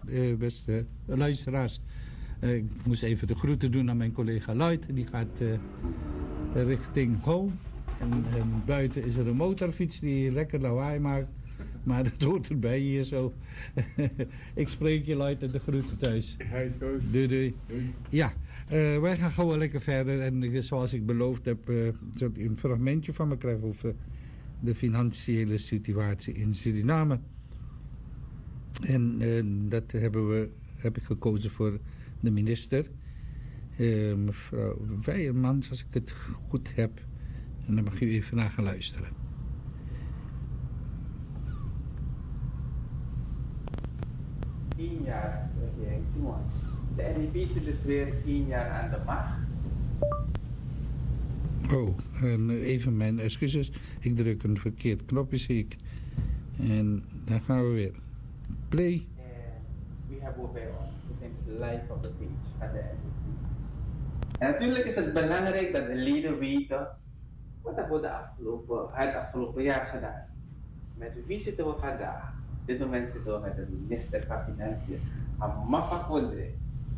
beste luisteraars. Ik moest even de groeten doen aan mijn collega Lloyd. Die gaat richting home. En buiten is er een motorfiets die lekker lawaai maakt. Maar dat hoort erbij hier zo. Ik spreek je Lloyd en de groeten thuis. Doei doei. Ja, wij gaan gewoon lekker verder. En zoals ik beloofd heb, zult u een fragmentje van me krijgen over de financiële situatie in Suriname. En dat heb ik gekozen voor de minister. Mevrouw Weijermans, als ik het goed heb. En dan mag u even naar gaan luisteren. Jaar regering Simon. De NDP zit dus weer 1 jaar aan de macht. Oh, en even mijn excuses. Ik druk een verkeerd knopje, zie ik. En dan gaan we weer. Play. En we hebben bij ons. His name is Life of the Page van de NDP. En natuurlijk is het belangrijk dat de leden weten wat hebben we het afgelopen jaar gedaan. Met wie zitten we vandaag? Op dit moment zitten we met de minister van Financiën, Amafa Kondre.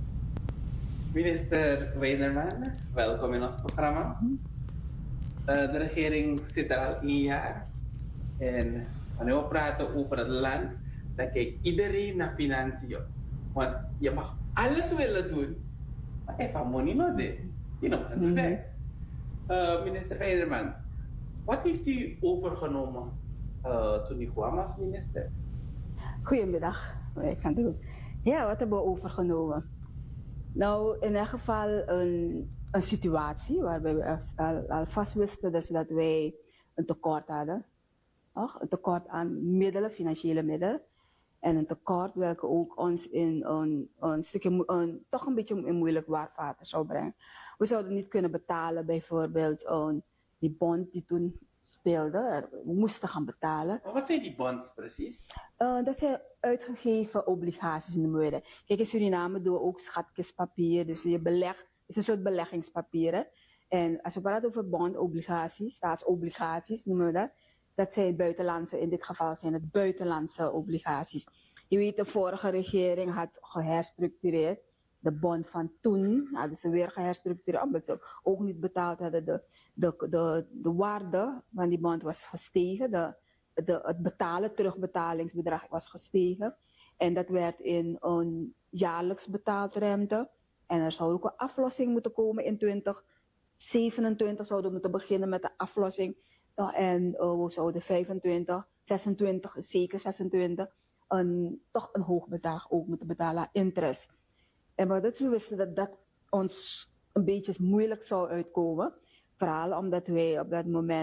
Minister Weijerman, welkom in ons programma. De regering zit er al 1 jaar. En wanneer we praten over het land, dan kijkt iedereen naar financiën. Want je mag alles willen doen, maar even money nodig. You know, and facts. Minister Weijerman, wat heeft u overgenomen toen u kwam als minister? Goedemiddag, ik ga het doen. Ja, wat hebben we overgenomen? Nou, in elk geval een situatie waarbij we al vast wisten dus dat wij een tekort hadden. Een tekort aan middelen, financiële middelen. En een tekort welke ook ons in een stukje, toch een beetje in moeilijk vaarwater zou brengen. We zouden niet kunnen betalen bijvoorbeeld die bond die toen speelde. We moesten gaan betalen. Maar wat zijn die bonds precies? Dat zijn uitgegeven obligaties noemen we dat. Kijk, in Suriname doen we ook schatkistpapier. Dus je belegt, is een soort beleggingspapieren. En als we praten over bondobligaties, staatsobligaties noemen we dat. Dat zijn buitenlandse, in dit geval zijn het buitenlandse obligaties. Je weet, de vorige regering had geherstructureerd. De bond van toen hadden ze weer geherstructureerd, omdat ze ook niet betaald hadden. De waarde van die bond was gestegen. Het terugbetalingsbedrag was gestegen. En dat werd in een jaarlijks betaald rente. En er zou ook een aflossing moeten komen in 2027. Zouden we moeten beginnen met de aflossing. En we zouden 25, 26, zeker 26, toch een hoog bedrag ook moeten betalen aan interest. En we wisten dat ons een beetje moeilijk zou uitkomen. Vooral omdat wij op dat moment